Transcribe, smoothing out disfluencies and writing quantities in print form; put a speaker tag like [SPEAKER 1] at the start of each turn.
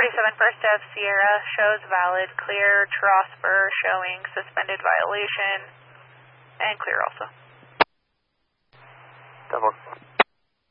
[SPEAKER 1] 47 First Ave Sierra shows valid, clear, Trosper showing suspended violation, and clear also.
[SPEAKER 2] Double.